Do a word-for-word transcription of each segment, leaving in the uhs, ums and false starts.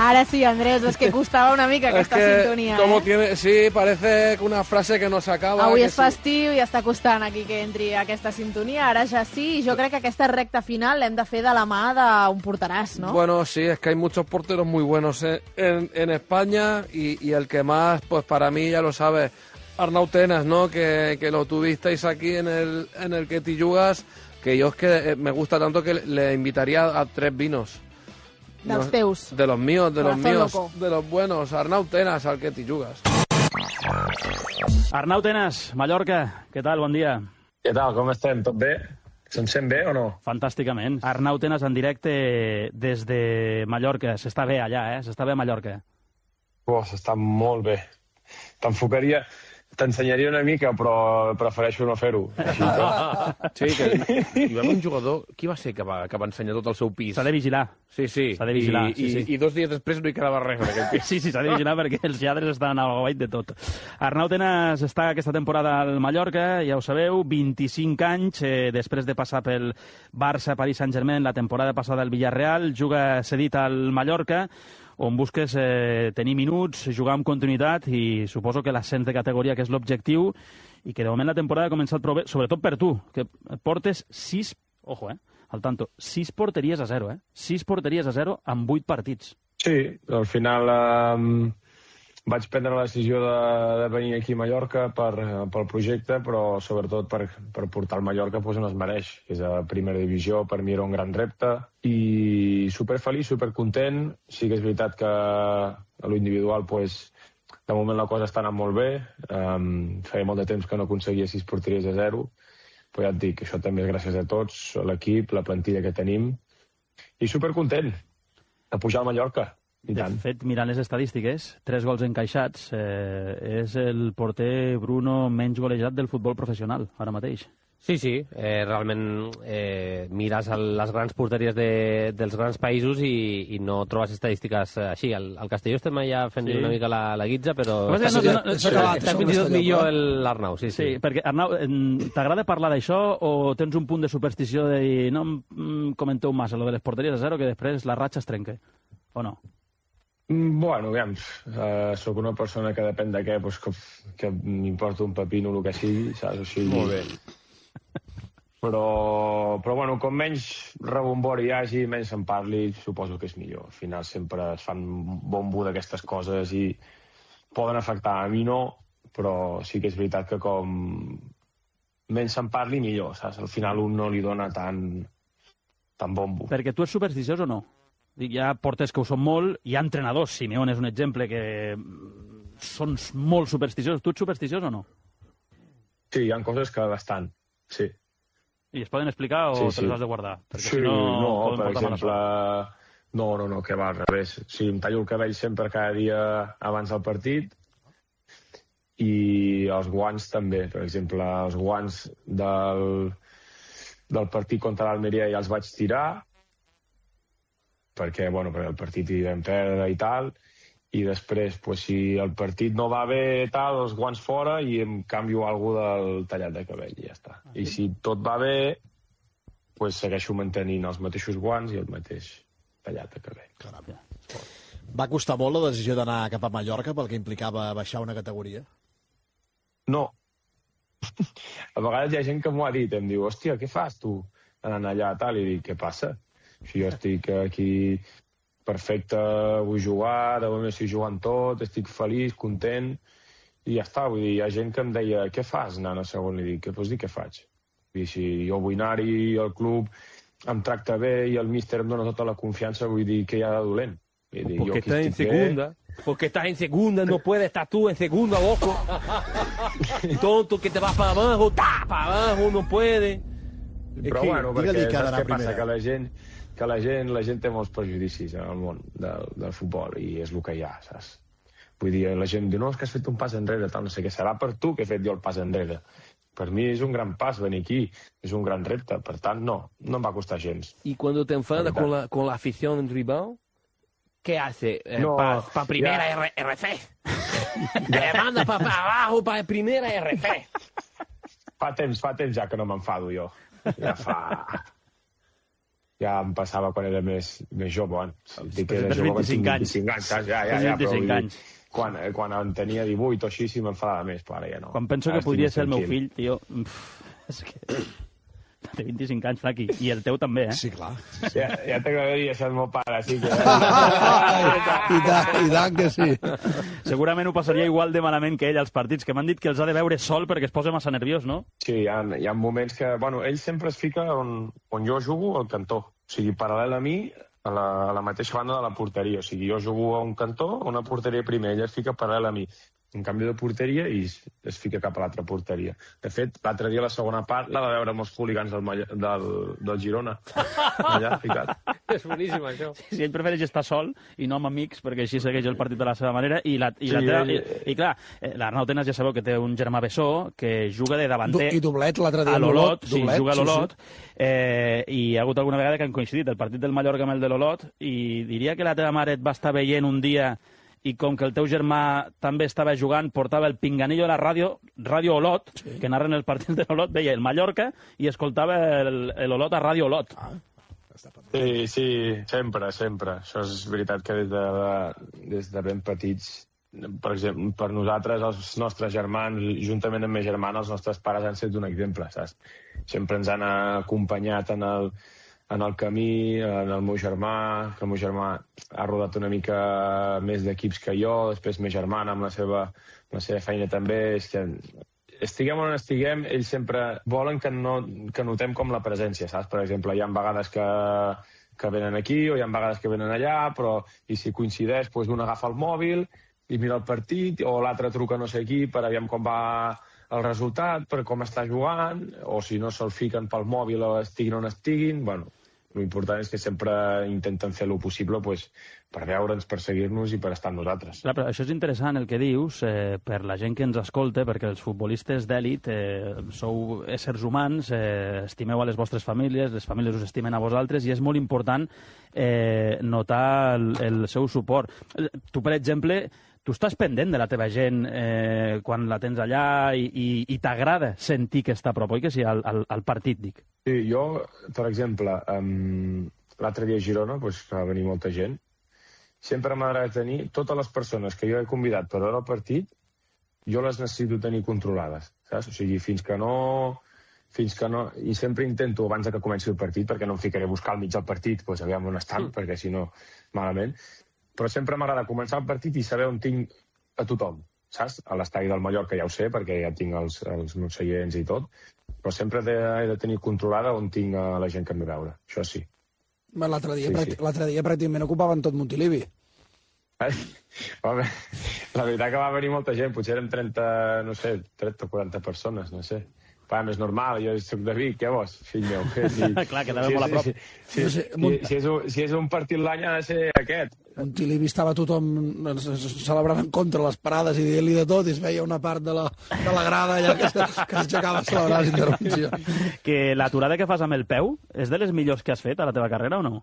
Ahora sí, Andrés, es que costava una mica aquesta es que, sintonia, como eh? tiene, sí, parece una frase que no s'acaba. Avui que és sí. festiu i està costant aquí que entri aquesta sintonia, ara ja sí, i jo crec que aquesta recta final l'hem de fer de la mà d'un porteràs, ¿no? Bueno, sí, es que hay muchos porteros muy buenos en, en, en España y, y el que más, pues para mí ya lo sabes, Arnau Tenas, ¿no? Que, que lo tuvisteis aquí en el, en el Que Tillugas, que yo es que me gusta tanto que le invitaría a tres vinos. Dels No, teus. de los míos, de Corazón los míos, loco. de los buenos. Arnau Tenas, al Que Tillugas. Arnau Tenas, Mallorca, què tal? Bon dia. Què tal, com estem? Tot bé? Se'm sent bé o no? Fantàsticament. Arnau Tenas en directe des de Mallorca. S'està bé allà, eh? S'està bé a Mallorca. Oh, s'està molt bé. T'enfocaria... T'ensenyaria una mica, però prefereixo no fer-ho. Sí, que hi va haver un jugador... Qui va ser que va, que va ensenyar tot el seu pis? S'ha de vigilar. Sí, sí. S'ha de vigilar, I, sí, sí. I, I dos dies després no hi quedava res en aquell pis. Sí, sí, s'ha de vigilar perquè els lladres estan al guait de tot. Arnau Tenas està aquesta temporada al Mallorca, ja ho sabeu, vint-i-cinc anys, eh, després de passar pel Barça, Paris Saint-Germain, la temporada passada al Villarreal, juga cedit al Mallorca, on busques eh, tenir minuts, jugar amb continuïtat i suposo que l'ascens de categoria, que és l'objectiu, i que de moment la temporada ha començat prou bé, sobretot per tu, que portes sis, ojo, eh, al tanto, sis porteries a zero, eh? Sis porteries a zero amb vuit partits. Sí, al final eh, vaig prendre la decisió de, de venir aquí a Mallorca per, pel projecte, però sobretot per, per portar el Mallorca pues, on es mereix, que és a primera divisió. Per mi era un gran repte i superfeliç, supercontent. Sí que és veritat que a l'individual pues, de moment la cosa està anant molt bé. Um, feia molt de temps que no aconseguia sis porteries a zero, però ja et dic, això també és gràcies a tots, a l'equip, la plantilla que tenim, i supercontent de pujar al Mallorca. I de tant. fet, mirant les estadístiques, tres gols encaixats, eh, és el porter Bruno menys golejat del futbol professional, ara mateix. Sí, sí, eh, realment eh, mires el, les grans porteries de, dels grans països i, i no trobes estadístiques eh, així. Al, al Castelló estem allà fent Sí. una mica la, la guitza, però No, està, no, no, no, està, no, està no, fins i tot Castelló, millor però- el- l'Arnau, sí, sí. Sí, perquè, Arnau, en- t'agrada parlar d'això o tens un punt de superstició de dir no em comenteu massa, lo de les porteries a zero, que després la ratxa es trenca, o no? Mm, Bueno, aviam, uh, sóc una persona que depèn de què, doncs que, que m'importa un pepino el que sigui, saps? O sigui, Molt bé. Però, però bueno, com menys rebombori hi hagi, menys se'n parli, suposo que és millor. Al final sempre es fan bombo d'aquestes coses i poden afectar. A mi no, però sí que és veritat que com menys se'n parli, millor, saps? Al final un no li dona tant, tant bombo. Perquè tu ets supersticiós o no? Dic, hi ha porters que ho són molt, hi ha entrenadors, Simeone és un exemple, que mm, són molt supersticiosos. Tu ets supersticiós o no? Sí, hi ha coses que bastant, sí. I es poden explicar o Sí, te sí. les has de guardar? Perquè Sí, si no, no, poden per portar mala exemple... sort. No, no, no, que va, al revés. Sí, em tallo el cabell sempre cada dia abans del partit i els guants també. Per exemple, els guants del, del partit contra l'Almeria ja els vaig tirar perquè, bueno, perquè el partit hi vam perdre i tal, i després, pues, si el partit no va bé, tal, els guants fora i em canvio alguna del tallat de cabell i ja està. I si tot va bé, pues, segueixo mantenint els mateixos guants i el mateix tallat de cabell. Caram. Va costar molt la decisió d'anar cap a Mallorca pel que implicava baixar una categoria? No. A vegades hi ha gent que m'ho ha dit, em diu, hòstia, què fas tu anant allà, tal, i dic, què passa? Si jo estic aquí perfecte, vull jugar, de moment estic jugant tot, estic feliç, content, i ja està. Vull dir, hi ha gent que em deia, què fas anant a segon? I dic, què vols dir, què faig? Vull dir, si jo vull anar-hi, el club em tracta bé i el míster em dona tota la confiança, vull dir, què hi ha de dolent? Vull dir, Porque jo aquí estás en estic segunda, porque estás en segunda, no puedes estar tú en segunda, loco. Tonto, que te vas para abajo, ta, para abajo, no puede. Però que- bueno, digue-li perquè que ha saps d'anar què passa? primera. Que la gent, que la gent, la gent té molts prejudicis en el món del, del futbol i és el que hi ha, saps? Vull dir, la gent diu, no, és que has fet un pas enrere, tal, no sé què, serà per tu que he fet jo el pas enrere. Per mi és un gran pas venir aquí, és un gran repte, per tant, no, no em va costar gens. Y cuando te enfadas con la, con la afición rival, ¿qué hace? Eh, No, para pa primera ya. R- RC. Te manda para pa abajo, para primera R C. Fa temps, fa temps ja que no m'enfado jo. Ja fa... ja em passava quan era més, més jove. Bueno, el dic que era Tens jove quan tinc vint-i-cinc anys. vint-i-cinc anys, saps? Ja, ja, ja, Tens vint-i-cinc però anys. Quan, quan en tenia divuit o així sí m'enfadava més, però ara ja no. Quan penso Ara que podria ser el meu tranquil. fill, tio... Uf, és que... Té vint-i-cinc anys, Flaqui. I el teu també, eh? Sí, clar. Ja, ja t'agradaria ser el meu pare, sí que... I tant, i tant que sí. Segurament ho passaria igual de malament que ell als partits, que m'han dit que els ha de veure sol perquè es posa massa nerviós, no? Sí, hi ha, hi ha moments que... Bueno, ell sempre es fica on, on jo jugo al cantó. O sigui, paral·lel a mi, a la, a la mateixa banda de la porteria. O sigui, jo jugo a un cantó, a una porteria primer, ell es fica paral·lel a mi. Un canvi de porteria i es, es fica cap a l'altra porteria. De fet, l'altre dia la segona part la va veure amb els hooligans del, del, del Girona. Allà, ficat. És boníssim, això. Sí, sí, ell prefereix estar sol i no amb amics, perquè així segueix el partit de la seva manera. I, la, i, Sí, la teva, ell- i, i clar, eh, l'Arnau Tenas ja sabeu que té un germà bessó que juga de davanter... I doblet l'altre dia a amb l'Olot, l'Olot, sí, doblet, juga a sí, l'Olot, eh, i hi ha hagut alguna vegada que han coincidit el partit del Mallorca amb el de l'Olot, i diria que la teva mare et va estar veient un dia i com que el teu germà també estava jugant, portava el pinganillo de la ràdio, Ràdio Olot, sí. que narren els partits de l'Olot, veia el Mallorca i escoltava el- l'Olot a Ràdio Olot. Ah, Sí, sí, sempre, sempre. Això és veritat que des de, des de ben petits, per exemple, per nosaltres, els nostres germans, juntament amb mes germana, els nostres pares han estat un exemple, saps? Sempre ens han acompanyat en el, en el camí, en el meu germà, que el meu germà ha rodat una mica més d'equips que jo, després mes germana amb la seva, amb la seva feina també, és que estiguem on estiguem, ells sempre volen que, no, que notem com la presència, saps? Per exemple, hi ha vegades que, que venen aquí o hi ha vegades que venen allà, però i si coincideix, doncs un agafa el mòbil i mira el partit, o l'altre truca no sé qui per aviam com va el resultat, per com està jugant, o si no se'l fiquen pel mòbil o estiguin on estiguin. Bueno, l'important és que sempre intenten fer el possible pues, per veure'ns, per seguir-nos i per estar amb nosaltres. Clar, però això és interessant el que dius eh, per la gent que ens escolta, perquè els futbolistes d'èlit eh, sou éssers humans, eh, estimeu a les vostres famílies, les famílies us estimen a vosaltres, i és molt important eh, notar el, el seu suport. Tu, per exemple, tu estàs pendent de la teva gent eh, quan la tens allà i, i, i t'agrada sentir que està a prop, oi que sí, al, al, al partit, dic. Sí, jo, per exemple, um, l'altre dia a Girona, pues, que va venir molta gent, sempre m'agrada tenir totes les persones que jo he convidat per veure el partit, jo les necessito tenir controlades, saps? O sigui, fins que no... Fins que no... I sempre intento, abans de que comenci el partit, perquè no em ficaré a buscar al mig del partit, doncs aviam on estan, mm. perquè si no, malament. Però sempre m'agrada començar el partit i saber on tinc a tothom, saps? A l'estadi del Mallorca ja ho sé, perquè ja tinc els, els meus seients i tot, però sempre he de, he de tenir controlada on tinc a la gent que em ve a veure, això sí. L'altre dia, Sí, sí. l'altre dia pràcticament ocupaven tot Montilivi. Ai, home, la veritat que va venir molta gent, potser érem trenta, no sé, trenta o quaranta persones, no sé. Va, més normal, jo soc de Vic, què vols, fill meu? Que si, Clar, quedava molt a prop. Si, si, No si, sé, si, Mont- si, és un, si és un partit l'any ha de ser aquest. Montilivi estava tothom celebrant en contra les parades i dient-li de tot, i es veia una part de la, de la grada allà que, s- que s'aixecava a celebrar les intervencions. Que l'aturada que fas amb el peu és de les millors que has fet a la teva carrera o no?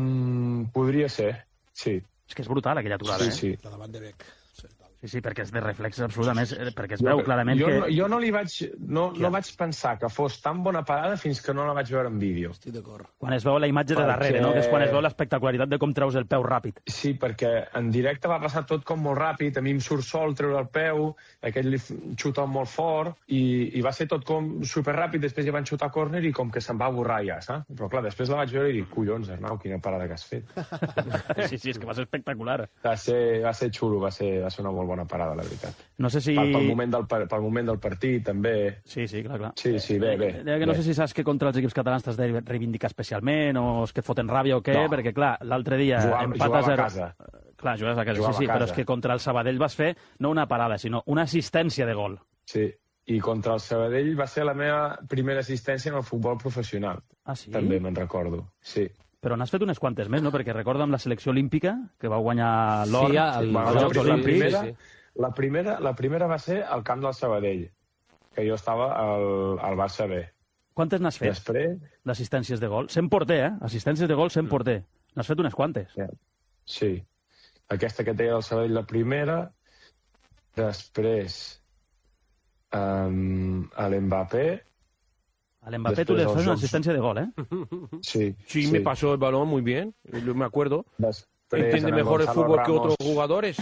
Mm, podria ser, sí. És que és brutal, aquella aturada, Sí, sí. La davant de Bec. Sí, sí, perquè és de reflex absolutament, eh, perquè es veu clarament jo, que... no, jo no li vaig, no, no vaig pensar que fos tan bona parada fins que no la vaig veure en vídeo. Estic d'acord. Quan es veu la imatge de Perquè- darrere, no? Que és quan es veu l'espectacularitat de com treus el peu ràpid. Sí, perquè en directe va passar tot com molt ràpid, a mi em surt sol treure el peu, aquell li f- xuta molt fort, i, i va ser tot com superràpid, després ja van xutar a córner i com que se'n va borrar ja, saps? Però clar, després la vaig veure i dic, collons, Arnau, quina parada que has fet. Sí, sí, és que va ser espectacular. Va ser, va ser xulo, va ser, va ser una molt bona parada, la veritat. No sé si... Pel, pel, moment del, par- pel moment del partit, també. Sí, sí, clar, clar. Sí, sí, bé, bé. Eh, que no bé. sé si saps que contra els equips catalans t'has de reivindicar especialment o és que et foten ràbia o què, No. perquè, clar, l'altre dia Jugava- empat a jugava a zero... casa. Clar, jugaves a casa, Jugava sí, sí, a però casa. és que contra el Sabadell vas fer no una parada, sinó una assistència de gol. Sí, i contra el Sabadell va ser la meva primera assistència en el futbol professional. Ah, sí? També me'n recordo, sí. Però n'has fet unes quantes més, no? Perquè recordo amb la selecció olímpica, que va guanyar l'or Sí, al- Bueno, als la, Jocs la, Olímpics. primera, sí, sí. la, primera, la primera va ser al camp del Sabadell, que jo estava al, al Barça B. Quantes n'has fet, Després, d'assistències de gol? Sent porter, eh? Assistències de gol sent porter. N'has fet unes quantes. sí, aquesta que et deia del Sabadell, la primera. Després, um, a l'Mbappé, Al Mbappé tú le Después haces los una jocs. asistencia de gol, ¿eh? Sí, Sí, me pasó el balón muy bien, lo- me acuerdo. Després, Entiende en mejor el Gonzalo fútbol que Ramos. otros jugadores.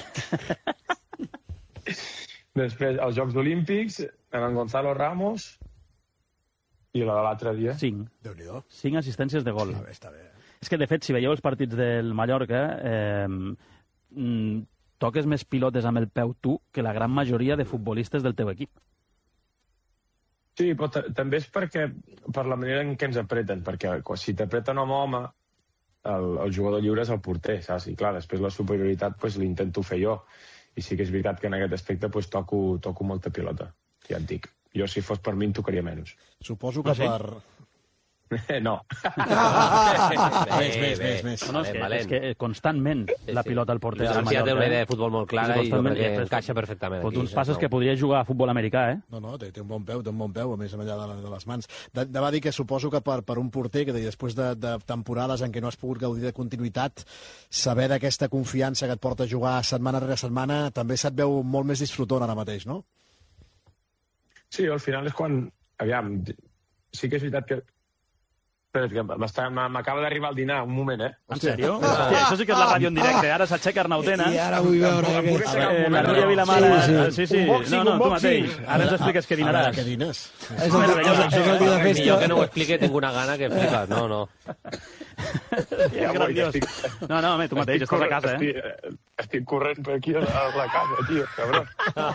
Després, els Jocs Olímpics, en en Gonzalo Ramos, i la de l'altre dia. Cinc. Déu-n'hi-do. Cinc assistències de gol. Està bé, està bé. És que, de fet, si veieu els partits del Mallorca, eh, mm, toques més pilotes amb el peu tu que la gran majoria de futbolistes del teu equip. Sí, però ta- també és perquè per la manera en què ens apreten, perquè quan- si t'apreten home a home, el, el jugador lliure és el porter, saps? I clar, després la superioritat pues, l'intento fer jo. I sí que és veritat que en aquest aspecte pues, toco, toco molta pilota, ja et dic. Jo, si fos per mi, en tocaria menys. Suposo que Ah, sí? per... no. Més, més, més, més. No, no, és, que, és que constantment la pilota al porter Lluís del García té Mallorca. una eh? idea de futbol molt clara i jo constantment, crec que després- encaixa perfectament. Fots aquí, uns passes no? que podria jugar a futbol americà, eh? No, no, té, té un bon peu, té un bon peu, a més enllà de, de les mans. De, de va dir que suposo que per, per un porter que després de, de temporades en què no has pogut gaudir de continuïtat, saber d'aquesta confiança que et porta a jugar setmana rere setmana, també se't veu molt més disfrutant ara mateix, no? Sí, al final és quan... Aviam, sí que és veritat que... Espera, que m'està- m'acaba d'arribar al dinar, un moment, eh? En sèrio? Hòstia, això sí que és la ràdio en directe. Ara s'aixeca Arnau Tena. I ara vull veure... Em que... puc aixecar un Eh, la moment, Núria no? Vilamala... Sí, Sí, sí. Un boxing, No, no, un tu boxing. mateix. Ara ens expliques què A veure, dinaràs. què dines? És el, és, això és el dia de Ni jo festa. que no ho explique tinc una gana que flipes. No, no. És grandiós. No, no, home, tu mateix, estàs a casa, eh? Estic, estic corrent per aquí a la, a la casa, tio, cabró.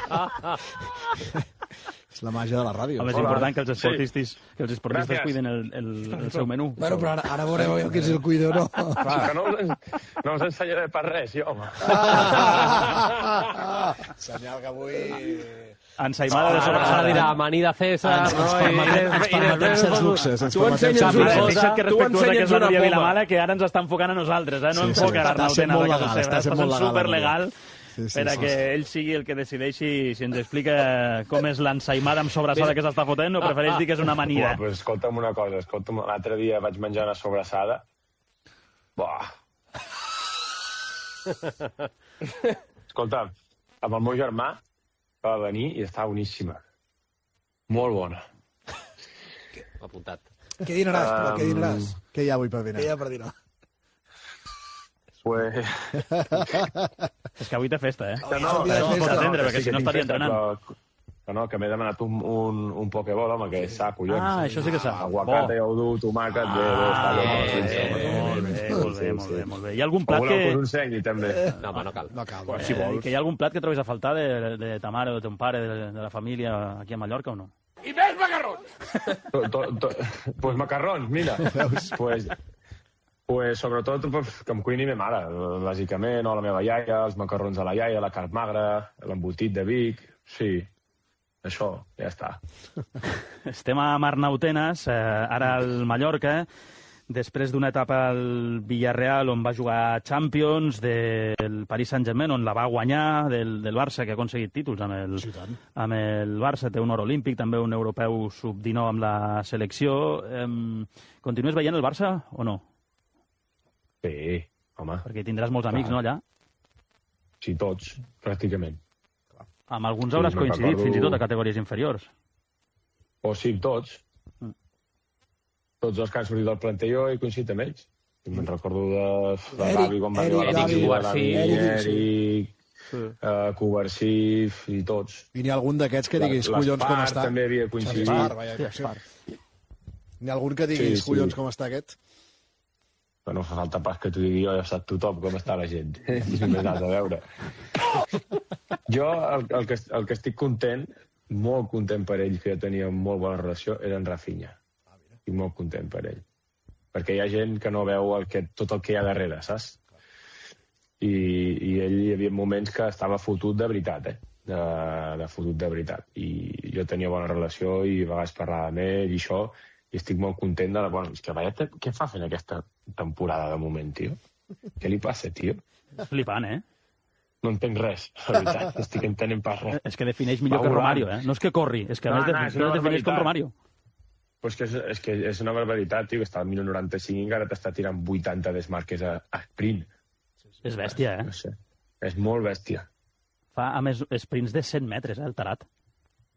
És la màgia de la ràdio. Home, és Hola. important que els Sí. esportistes, que els esportistes Gràcies. cuiden el, el, el seu menú. Bueno, però ara, ara veureu qui és el cuido, no? Que no us, no us ensenyaré per res, jo, home. Senyal que avui... Ensaïmada de Ara, ara sobrassada. dirà amanida César, Ens- ens no? I permetem- des- ens i permetem després- certs luxes, ens Tu permetem ensenyes certs una Vale, cosa, luxes. fixa't que tu respectuosa que és ensenyes la una Núria poma. Vilamala, que ara ens està enfocant a nosaltres, eh? No Sí, sí, enfoca està- Arnau està sent Tena a molt casa legal, seva. està sent Està molt sent legal, superlegal Sí, sí, per a sí, que sí. ell sigui el que decideixi si ens explica com és l'ensaïmada amb sobrassada que s'està fotent o prefereix dir que és una amanida. Buah, pues escolta'm una cosa, escolta'm, l'altre dia vaig menjar una sobrassada. Buah. Escolta, amb el meu germà va venir i estava boníssima. Molt bona. Apuntat. Què dinaràs, però? Què dinaràs? Què hi ha avui per dinar? Què hi ha per dinar? Pues... És que avui té festa, eh? Avui és el dia de Pots festa. atendre, perquè sí si que no tinc estaria festa, entrenant. però- Que no, que m'he demanat un, un, un pokeball, home, que és sa, collons. Ah, això sí que s'ha. Aguacate, ou tomàquet, bé, bé, està Ah, bé, molt sí, bé, sí, molt bé, molt bé, molt bé, sí, molt sí. bé, molt bé. Hi ha algun O plat voleu que... que us ensenyi, també. No, home, no cal. No cal. Si Eh, vols. que hi ha algun plat que trobis a faltar de, de ta mare o de ton pare, de, de la família aquí a Mallorca o no? To- to- to- Pues macarrons, mira. pues, pues sobretot pues, que em cuini ma mare, bàsicament, o la meva iaia, els macarrons de la iaia, la carn magra, l'embotit de Vic, sí, això, ja està. Estem amb Arnau Tenas, eh, ara al Mallorca, després d'una etapa al Villarreal on va jugar Champions, del Paris Saint-Germain on la va guanyar, del, del Barça que ha aconseguit títols amb el, Sí, tant. amb el Barça, té un or olímpic, també un europeu sub dinou amb la selecció. Eh, continues veient el Barça o no? Sí, home, Perquè tindràs molts amics, no, allà? sí, tots, pràcticament. Amb alguns Sí, hauràs me'n coincidit, recordo- fins i tot a categories inferiors. O sí, tots. Mm. Tots els que han sortit del planter jo he coincidit amb ells. I me'n recordo de, de Eric, Gavi, quan va Eric, arribar a la Gavi, Lliga, Gavi, Eric, Eric, Eric, Sí. uh, Covarsif i tots. I n'hi ha algun d'aquests que diguis, collons, com L'Espar està? també havia coincidit. Espar, vaja, Sí, sí. Espar. N'hi ha algun que diguis, Sí, sí. collons, com està aquest? Però no fa falta pas que t'ho digui jo, ja sap tothom com està la gent. Només has de veure. Jo el, el, que, el que estic content, molt content per ell, que jo tenia molt bona relació, era en Rafinha. Estic molt content per ell. Perquè hi ha gent que no veu el que, tot el que hi ha darrere, saps? I, i ell hi havia moments que estava fotut de veritat, eh? De, de fotut de veritat. I jo tenia bona relació i a vegades parlava amb ell i això, i estic molt content de la... Bueno, és que veia, què fa fent aquesta temporada de moment, tio? Què li passa, tio? És flipant, eh? No entenc res, la veritat. No estic entenent pas res. És que defineix millor Va que volant. Romario, eh? No és que corri, és que a No, més no, de, és una no defineix com barbaritat. Romario. Però és que és, és, que és una barbaritat, tio, que està al minut noranta-cinc i encara t'està tirant vuitanta desmarques a, a sprint. És bèstia, eh? No sé. És molt bèstia. Fa, a més, sprints de cent metres, eh, el tarat.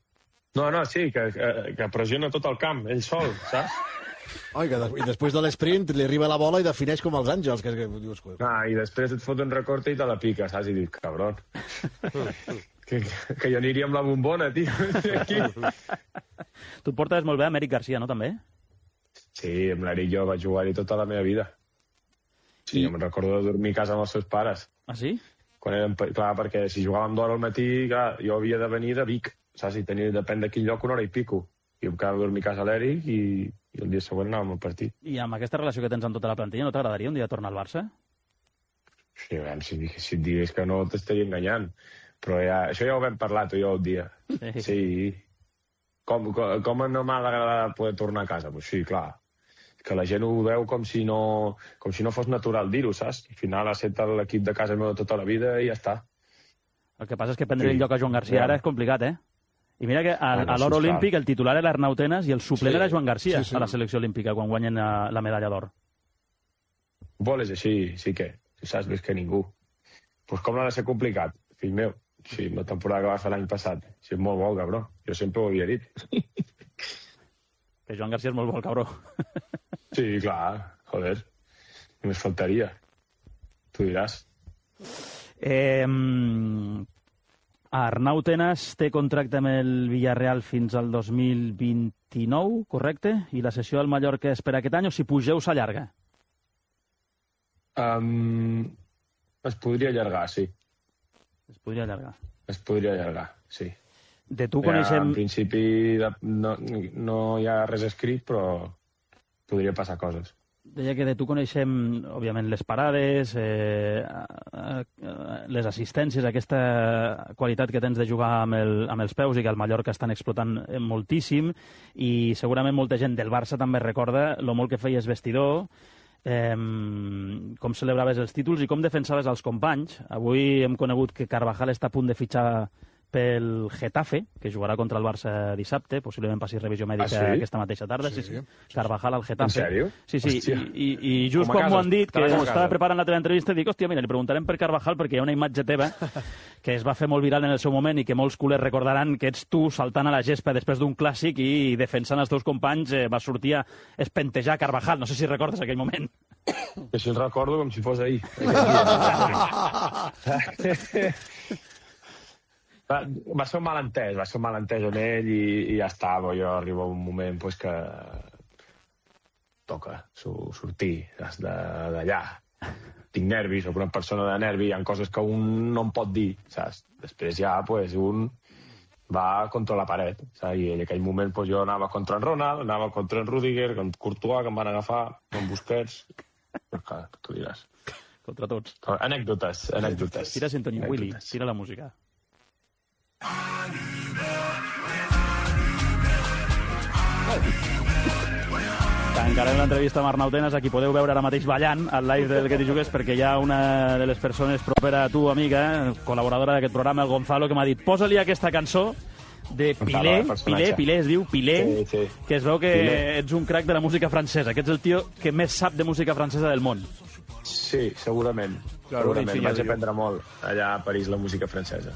No, no, sí, que, que, que pressiona tot el camp, ell sol, saps? Oi, que des- i després de l'esprint li arriba la bola i defineix com els àngels. Que, que dius, Ah, i després et fot un recorte i te la pica, saps? I dius, cabron. que, que jo aniria amb la bombona, tio. Aquí. Tu et portes molt bé a Mèric Garcia, no, també? Sí, amb l'Eric jo vaig jugar-hi tota la meva vida. Sí, jo me'n recordo de dormir a casa amb els seus pares. Ah, sí? Quan érem, pe- clar, perquè si jugàvem d'hora al matí, clar, jo havia de venir de Vic, saps? I tenia, depèn de quin lloc, una hora i pico. I em quedava a dormir a casa a l'Eric i, i el dia següent anàvem al partit. I amb aquesta relació que tens amb tota la plantilla, no t'agradaria un dia tornar al Barça? Sí, a veure, si, si et digués que no t'estaria enganyant. Però ja, això ja ho vam parlar tu i jo un dia. Sí. Sí. Com, com, com no m'ha d'agradar poder tornar a casa? Pues sí, clar. Que la gent ho veu com si no, com si no fos natural dir-ho, saps? Al final ha estat l'equip de casa meu tota la vida i ja està. El que passa és que prendre Sí. el lloc a Joan Garcia Ja. ara és complicat, eh? I mira que a, Bueno, a sí, l'or clar. olímpic el titular era Arnau Tenas i el suplent Sí. era Joan Garcia Sí, sí. a la selecció olímpica quan guanyen la, la medalla d'or. Vol és així, sí que. Si saps més que ningú. Pues com no ha de ser complicat, fill meu? Sí, la temporada que va fer l'any passat. Sí, és molt bo, cabró. Jo sempre ho havia dit. Que Joan Garcia és molt bo, el cabró. Sí, clar, joder. Només faltaria. Tu diràs. Eh, mm, Arnau Tenas té contracte amb el Villarreal fins al dos mil vint-i-nou, correcte? I la sessió del Mallorca és per aquest any o si pugeu s'allarga? Um, es podria allargar, sí. Es podria allargar. Es podria allargar, sí. De tu Ja, coneixem... en principi de, no, no hi ha res escrit, però podria passar coses. Deia que de tu coneixem, òbviament, les parades, eh, eh, les assistències, aquesta qualitat que tens de jugar amb, el, amb els peus i que al Mallorca estan explotant moltíssim, i segurament molta gent del Barça també recorda lo molt que feies vestidor, eh, com celebraves els títols i com defensaves els companys. Avui hem conegut que Carvajal està a punt de fitxar pel Getafe, que jugarà contra el Barça dissabte, possiblement passi revisió mèdica Ah, sí? aquesta mateixa tarda. Sí, Sí, sí. Carvajal al Getafe. En sèrio? Sí, sí, Hòstia. i, i, i just Com a quan casa, m'ho han dit, que estarà com a estava casa. preparant la teva entrevista, dic, hòstia, mira, li preguntarem per Carvajal perquè hi ha una imatge teva que es va fer molt viral en el seu moment i que molts culers recordaran que ets tu saltant a la gespa després d'un clàssic i defensant els teus companys, eh, va sortir a espentejar Carvajal. No sé si recordes aquell moment. Que si el recordo com si fos ahir. va, va ser un malentès, va ser un malentès amb ell i, i ja està. Jo arriba un moment pues, que toca su, sortir saps, de- d'allà. Tinc nervis, soc una persona de nervi, hi ha coses que un no em pot dir, saps? Després ja, pues, un va contra la paret, saps? I en aquell moment pues, jo anava contra en Ronald, anava contra en Rudiger, contra Courtois, que em van agafar, amb Busquets. Però clar, tu diràs. Contra tots. Anècdotes, anècdotes. Tira sintonia, Willy. Anècdotes. Tira la música. Tancarem l'entrevista amb Arnau Tenas, a qui podeu veure ara mateix ballant al live del Que t'hi jugues, perquè hi ha una de les persones propera a tu, amiga, col·laboradora d'aquest programa, el Gonzalo, que m'ha dit posa-li aquesta cançó de Gonzalo, Pilé, el personatge. Pilé, Pilé, es diu Pilé, Sí, sí. que es veu que Pilé. ets un crac de la música francesa, que ets el tio que més sap de música francesa del món. Sí, segurament. Claro, segurament. sí, Vaig ja diu. aprendre molt allà a París la música francesa.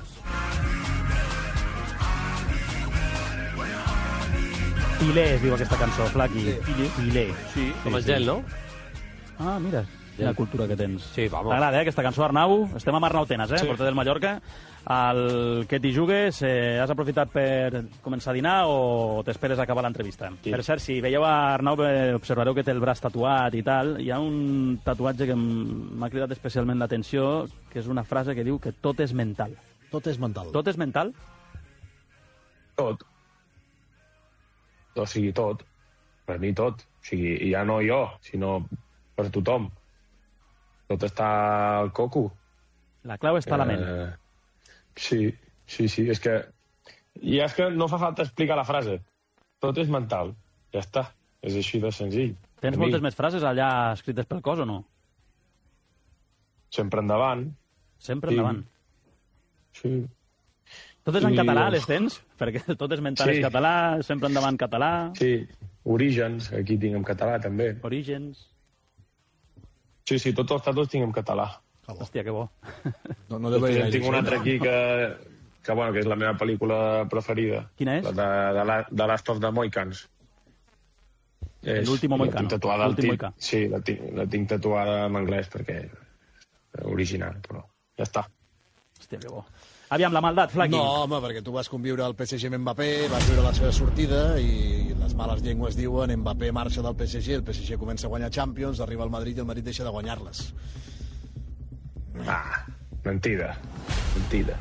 Pilé es diu aquesta cançó, Flaqui. Pilé. Pilé. Sí, Com el gel, no? Ah, mira, quina cultura que tens. Sí, vamos. T'agrada, eh, aquesta cançó, Arnau? Estem amb Arnau Tenas, eh, Sí. porter del Mallorca. El Que t'hi jugues, eh, has aprofitat per començar a dinar o t'esperes a acabar l'entrevista? Sí. Per cert, si veieu a Arnau, eh, observareu que té el braç tatuat i tal. Hi ha un tatuatge que m- m'ha cridat especialment l'atenció, que és una frase que diu que tot és mental. Tot és mental. Tot és mental? Tot. O sigui, tot. Per mi tot. O sigui, i ja no jo, sinó per tothom. Tot està al coco. La clau està a la ment. Eh, sí, sí, sí. És que... I és que no fa falta explicar la frase. Tot és mental. Ja està. És així de senzill. Tens Per mi, moltes més frases allà escrites pel cos o no? Sempre endavant. Sempre Sí. endavant. Sí. Totes en I- català les tens? Perquè tot és mental Sí. és català, sempre endavant català, Sí. Orígens, aquí tinc en català, també. orígens... Sí, sí, tots els tatuats tinc en català. Hòstia, que bo. No, no deu Després haver en tinc un gaire altre gent, aquí que, que, bueno, que és la meva pel·lícula preferida. Quina és? La de, de, la, de Last of the Mohicans. L'último Mohicano. L'último Mohicano. Sí, la tinc, la tinc tatuada en anglès perquè és original, però ja està. Hòstia, que bo. Aviam, la maldat, Flaqui. No, home, perquè tu vas conviure el P S G amb Mbappé, vas viure la seva sortida i les males llengües diuen Mbappé marxa del P S G, el P S G comença a guanyar Champions, arriba al Madrid i el Madrid deixa de guanyar-les. Ah, mentida. Mentida.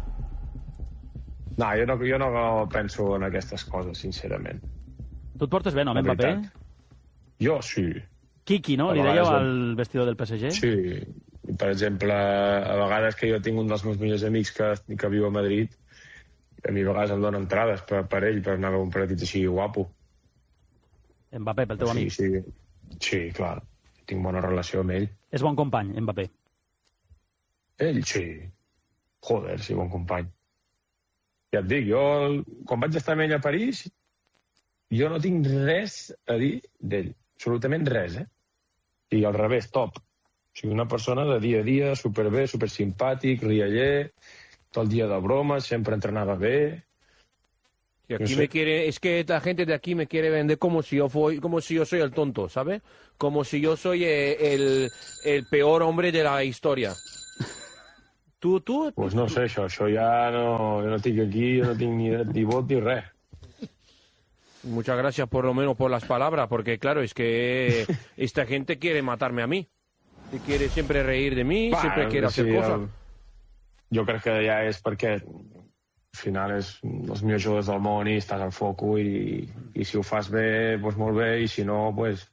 No, jo no, jo no penso en aquestes coses, sincerament. Tu et portes bé, no, amb Mbappé? Jo sí. Kiki, no? Li dèieu al vestidor del P S G? Sí. Per exemple, a vegades que jo tinc un dels meus millors amics que, que viu a Madrid, a mi a vegades em donen entrades per, per ell, per anar a un partit així guapo. Mbappé, pel teu sí, amic? Sí, sí, clar. Tinc bona relació amb ell. És bon company, Mbappé? Ell, sí. Joder, sí, bon company. Ja et dic, jo, quan vaig estar amb ell a París, jo no tinc res a dir d'ell. Absolutament res, eh? I al revés, top. O sigui, una persona de dia a dia, superbé, supersimpàtic, rialler, todo el día de bromas, siempre entrenaba bé. Y aquí no sé. me quiere, es que esta gente de aquí me quiere vender como si yo fui, como si yo soy el tonto, ¿sabes? Como si yo soy el, el peor hombre de la historia. Tú, tú... Pues no sé, això, això ja no... Jo no estic aquí, jo no tinc ni, ni vot ni res. Muchas gracias por lo menos por las palabras, porque claro, es que esta gente quiere matarme a mí. Y quiere siempre reír de mí, Va, siempre quiere sí, hacer cosas. El... Jo crec que ja és perquè al final és els millors jugadors del món i estàs al foco i, i si ho fas bé, doncs molt bé, i si no, doncs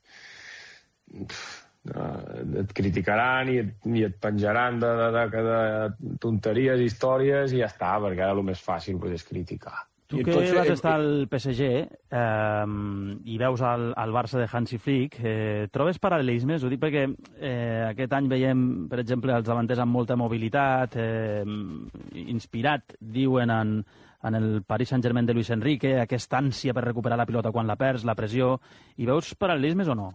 et criticaran i et, i et penjaran de, de, de, de tonteries, històries i ja està, perquè ara el més fàcil pues, és criticar. Tu que entonces, vas estar al P S G eh, i veus el, el Barça de Hansi Flick, eh, trobes paral·lelismes? Ho dic perquè eh, aquest any veiem, per exemple, els davanters amb molta mobilitat, eh, inspirat, diuen, en, en el Paris Saint-Germain de Luis Enrique, aquesta ànsia per recuperar la pilota quan la perds, la pressió. I veus paral·lelismes o no?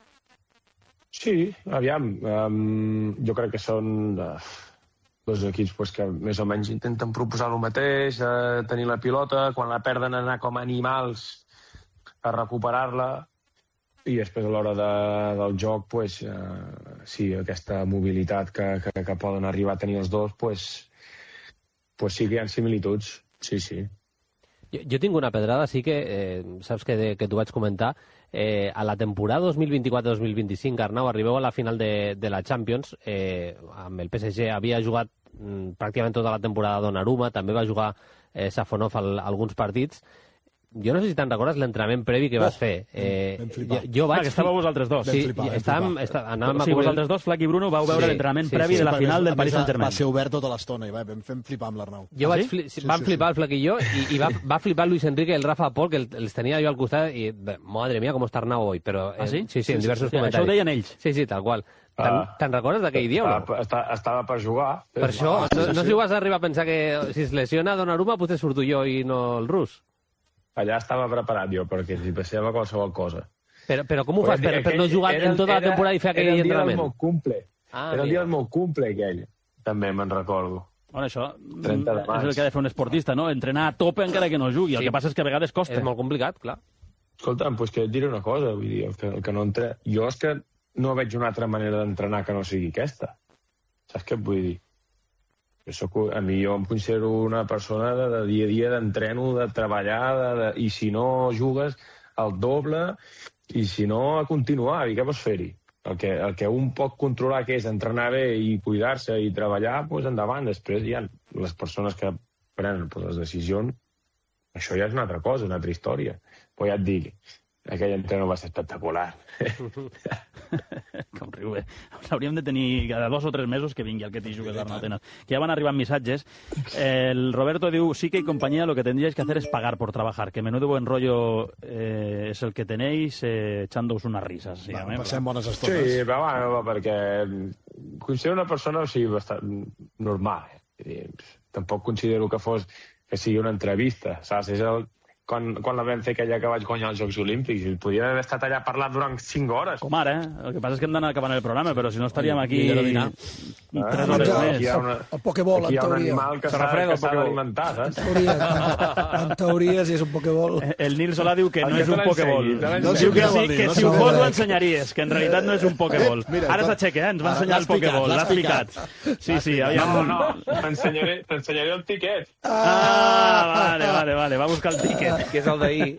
Sí, aviam. Um, jo crec que són... Uh... dos equips pues, que més o menys intenten proposar el mateix, eh, tenir la pilota, quan la perden anar com animals a recuperar-la, i després a l'hora de, del joc, pues, eh, sí, aquesta mobilitat que, que, que poden arribar a tenir els dos, pues, pues sí que hi ha similituds, sí, sí. Jo, jo tinc una pedrada, sí que, eh, saps que, de, que t'ho vaig comentar, eh, a la temporada dos mil vint-i-quatre dos mil vint-i-cinc, Arnau, arribeu a la final de, de la Champions, eh, amb el P S G havia jugat mm, pràcticament tota la temporada Donnarumma, també va jugar eh, Safonov al, alguns partits. Jo no sé si te'n recordes l'entrenament previ que vas oh, fer. Eh, jo, jo vaig... Ah, que estàveu vosaltres dos. Sí, flipar, estàvem... Està, anàvem o sigui, vosaltres dos, Flac i Bruno, vau veure sí, l'entrenament sí, previ sí, de la sí, final del Paris Saint-Germain. Va ser obert tota l'estona i va, vam fer flipar amb l'Arnau. Jo ah, vaig fli... sí? Vam sí, flipar sí. el Flac i jo, i, i va, va flipar Luis Enrique i el Rafa Pol, que els tenia jo al costat, i madre mía, com està Arnau avui. Però, eh, ah, sí? Sí, sí, en sí, diversos sí, comentaris. Això ho deien ells. Sí, sí, tal qual. Te'n uh, recordes d'aquell dia o no? Estava, estava per jugar. Per això, no, no sé si vas arribar a pensar que si es lesiona Donnarumma, potser surto jo i no el rus. Allà estava preparat jo, perquè si passava qualsevol cosa. Però, però com ho fas per, per no jugar en tota la temporada i fer aquell entrenament? Era el dia del meu cumple. Ah, era el dia del meu cumple, aquell. També me'n recordo. Bueno, això és el que ha de fer un esportista, no? Entrenar a tope encara que no jugui. El sí. que passa és que a vegades costa. És molt complicat, clar. Escolta'm, doncs que et diré una cosa. Vull dir, el que, el que no entre... Jo és que no veig una altra manera d'entrenar que no sigui aquesta. Saps què et vull dir? Jo soc, a mi jo em considero una persona de, de dia a dia d'entreno, de treballar, de, de, i si no jugues, el doble, i si no, a continuar. I què vols fer-hi? El que, el que un pot controlar, que és entrenar bé i cuidar-se i treballar, doncs endavant. Després hi ha les persones que prenen pues, les decisions. Això ja és una altra cosa, una altra història. Però ja et dic, aquell entreno va ser espectacular. Com riu bé. Hauríem de tenir cada dos o tres mesos que vingui el que t'hi jugues l'Arnau Tenas. Que ya van arribant missatges. El Roberto diu, sí que y compañía lo que tendríais que hacer es pagar por trabajar, que menudo buen rollo eh, es el que tenéis eh, echándoos unas risas. Sí, va, eh, passem bones estones. Sí, però bueno, perquè considero una persona o sigui, bastant normal. Eh? Tampoc considero que fos que sigui una entrevista, saps? És el, quan, quan la vam fer aquella que vaig guanyar els Jocs Olímpics. I podríem haver estat allà parlant durant cinc hores. Com ara, eh? El que passa és que hem d'anar acabant el programa, però si no estaríem aquí tres Eh, hores aquí més. hi ha una, El Pokéball, aquí hi en ha un teoria. animal que Se s'ha refreda el que s'ha Pokéball. d'alimentar, En saps? teoria, en teoria, si és un Pokéball. El Nil Solà diu que no El és que un te Pokéball. l'ensenyi, te l'ensenyi. No, diu que, No sé sí, què vol dir, que no si sé ho què fos vol dir. l'ensenyaries, que en realitat no és un Pokéball. Eh, mira, Ara clar. s'aixeca, eh? Ens va Ara ensenyar el l'ha explicat, Pokéball, l'ha l'ha explicat. Sí, sí, aviam. No, no, t'ensenyaré t'ensenyaré el tiquet. Ah, vale, vale, vale, va buscar el tiquet. Que és el d'ahir.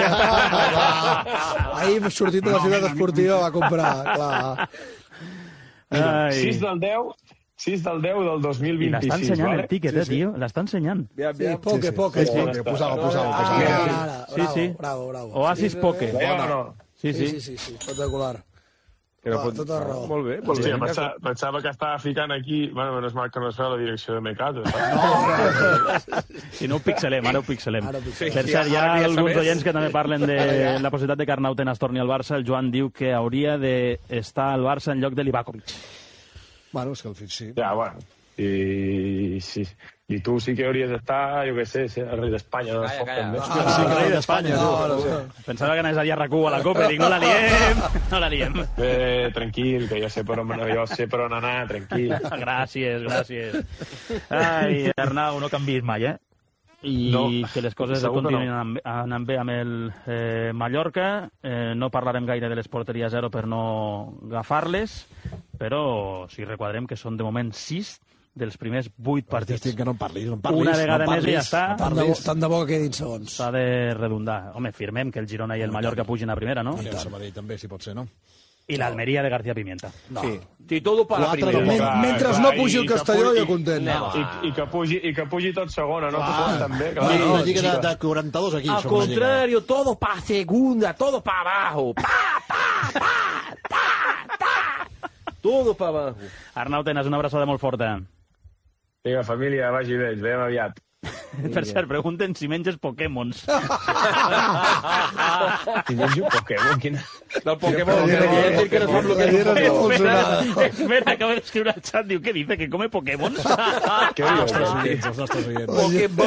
Ahir, sortint de la ciutat esportiva, va comprar, clar. Ai. sis del deu, sis del deu del dos mil I vint-i-sis. l'està ensenyant vale? el tiquet, eh, tio? L'està ensenyant. Aviam, Sí, aviam. poke, sí. poke. Sí, sí, posava, posava, Ah, posava. ara, ara. Sí, Bravo, sí. bravo, bravo. Oasis Poke. Veieu o no? Sí, Sí, sí. sí, sí, sí, espectacular. Que no Ah, pot... tota raó. Molt bé, molt Hòstia, bé. pensava, pensava que estava ficant aquí... Bueno, menys mal que no es veu la direcció de Mecato, saps? Si no ho pixelem, ara ho pixelem. Ara ho pixelem. Per cert, hi ha Ara ja alguns sabés. oients que també parlen de la possibilitat de que Arnauten es torni al Barça. El Joan diu que hauria d'estar al Barça en lloc de Livakovic. Bueno, és que al fi sí. Ja, bueno. I, sí. I tu sí que hauries d'estar, jo què sé, ser el rei d'Espanya. No? Calla, calla. També. Ah, sí, rei d'Espanya, No, no, tu. no. Pensava que anés a dir a RAC u a la Copa i dic, no la liem, no la liem. Bé, tranquil, que jo sé per on, jo sé per on anar, tranquil. Gràcies, gràcies. Ai, Arnau, no canviïs mai, eh? I No, que les coses segur que continuïn no. anant, anant bé amb el eh, Mallorca. Eh, no parlarem gaire de les porteries zero per no agafar-les, però si requadrem que són de moment sis dels primers vuit partits. Estic que no en parlis, no en parlis. Una vegada no més i parlis, ja està. no Tant de, bo, parlis. tant de bo que quedin segons. S'ha de redundar. Home, firmem que el Girona i el Mallorca pugin a primera, no? I el Sabadell també, si pot ser, no? I l'Almeria de García Pimienta. Sí. Sí, todo para Quatre primera. de Men, Clar, mentre clar, no i pugi el que Castelló, pugui- jo content. I, i, que pugi, I que pugi tot segona, no? Ah, Tot també, clar. sí, no, una lliga sí, de, de quaranta-dos equips. Al som una lliga. contrario, todo para segunda, todo para abajo. Pa, pa, pa, pa, pa. Todo para abajo. Arnau, tens una abraçada molt forta. Vinga, família, vagi bé, ens veiem aviat. Per cert, pregunten si menges Pokémons. Si menjo Pokémon, quina... Del Pokémon. Que quiere decir que no sabe lo que es un Ayer no Pokémon. funcionava. Espera, acabo d'escriure al xat, diu, què dice, que come Pokémons? Què dius? Els nostres oients, els nostres oients. Pokémon.